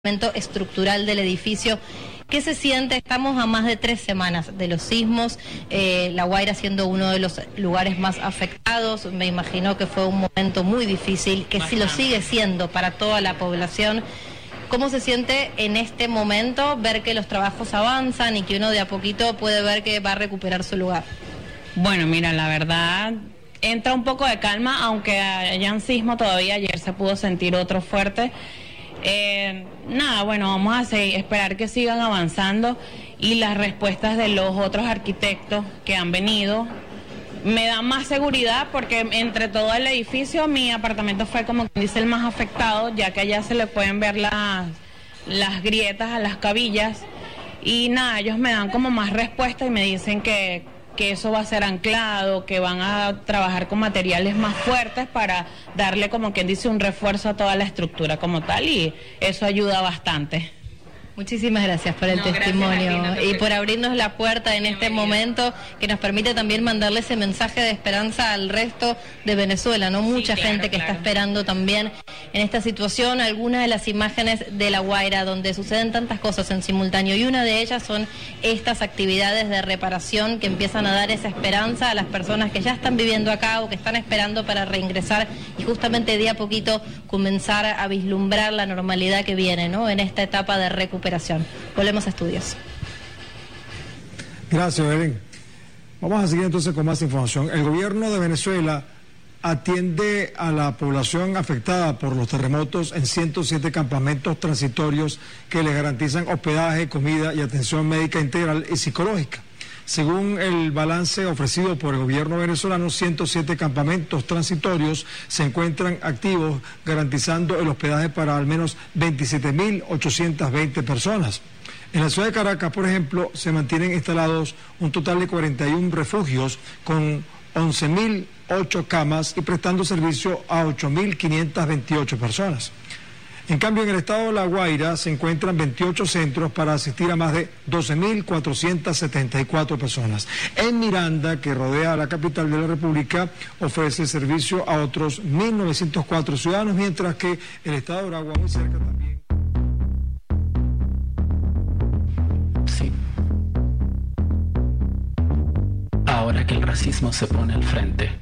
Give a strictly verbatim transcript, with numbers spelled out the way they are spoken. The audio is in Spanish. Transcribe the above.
estructural del edificio. ¿Qué se siente? Estamos a más de tres semanas de los sismos, eh, La Guaira siendo uno de los lugares más afectados. Me imagino que fue un momento muy difícil, que sí lo sigue siendo para toda la población. ¿Cómo se siente en este momento ver que los trabajos avanzan y que uno de a poquito puede ver que va a recuperar su lugar? Bueno, mira, la verdad entra un poco de calma, aunque hayan sismo todavía. Ayer se pudo sentir otro fuerte. Eh, nada, bueno, vamos a seguir, esperar que sigan avanzando y las respuestas de los otros arquitectos que han venido me dan más seguridad, porque entre todo el edificio mi apartamento fue, como quien dice, el más afectado, ya que allá se le pueden ver las, las grietas a las cabillas y nada, ellos me dan como más respuesta y me dicen que que eso va a ser anclado, que van a trabajar con materiales más fuertes para darle, como quien dice, un refuerzo a toda la estructura como tal, y eso ayuda bastante. Muchísimas gracias por el no, testimonio ti, no y por abrirnos la puerta en este momento que nos permite también mandarle ese mensaje de esperanza al resto de Venezuela, ¿no? Mucha sí, claro, gente que claro. está esperando también en esta situación. Algunas de las imágenes de La Guaira donde suceden tantas cosas en simultáneo, y una de ellas son estas actividades de reparación que empiezan a dar esa esperanza a las personas que ya están viviendo acá o que están esperando para reingresar y justamente de a poquito comenzar a vislumbrar la normalidad que viene, ¿no? En esta etapa de recuperación. Volvemos a estudios. Gracias, Belén. Vamos a seguir entonces con más información. El gobierno de Venezuela atiende a la población afectada por los terremotos en ciento siete campamentos transitorios que les garantizan hospedaje, comida y atención médica integral y psicológica. Según el balance ofrecido por el gobierno venezolano, ciento siete campamentos transitorios se encuentran activos, garantizando el hospedaje para al menos veintisiete mil ochocientas veinte personas. En la ciudad de Caracas, por ejemplo, se mantienen instalados un total de cuarenta y uno refugios con once mil ocho camas y prestando servicio a ocho mil quinientas veintiocho personas. En cambio, en el estado de La Guaira se encuentran veintiocho centros para asistir a más de doce mil cuatrocientas setenta y cuatro personas. En Miranda, que rodea a la capital de la República, ofrece servicio a otros mil novecientos cuatro ciudadanos, mientras que el estado de Aragua, muy cerca también. Sí. Ahora que el racismo se pone al frente,